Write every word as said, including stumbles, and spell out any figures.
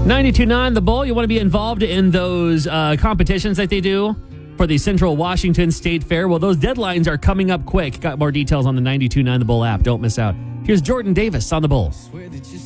ninety-two point nine The Bull. You want to be involved in those uh, competitions that they do for the Central Washington State Fair? Well, those deadlines are coming up quick. Got more details on the ninety-two point nine The Bull app. Don't miss out. Here's Jordan Davis on The Bull.